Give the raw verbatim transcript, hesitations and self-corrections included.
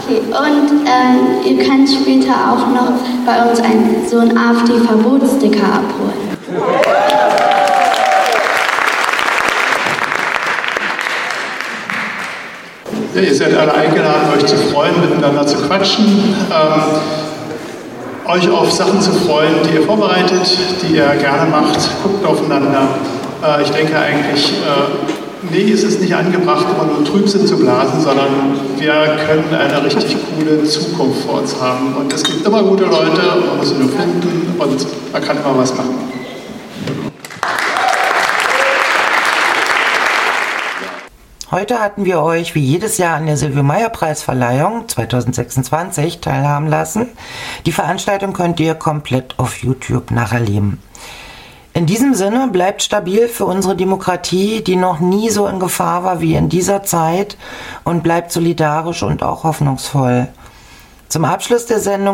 Okay, und ähm, ihr könnt später auch noch bei uns einen, so einen AfD-Verbotssticker abholen. Ja, ihr seid alle eingeladen, euch zu freuen, miteinander zu quatschen, ähm, euch auf Sachen zu freuen, die ihr vorbereitet, die ihr gerne macht. Guckt aufeinander. Äh, ich denke eigentlich, äh, nee, es ist nicht angebracht, immer nur Trübsinn zu blasen, sondern wir können eine richtig coole Zukunft vor uns haben. Und es gibt immer gute Leute, man muss sie nur finden und man kann immer was machen. Heute hatten wir euch wie jedes Jahr an der Silvio-Meyer-Preisverleihung zweitausendsechsundzwanzig teilhaben lassen. Die Veranstaltung könnt ihr komplett auf YouTube nacherleben. In diesem Sinne, bleibt stabil für unsere Demokratie, die noch nie so in Gefahr war wie in dieser Zeit, und bleibt solidarisch und auch hoffnungsvoll. Zum Abschluss der Sendung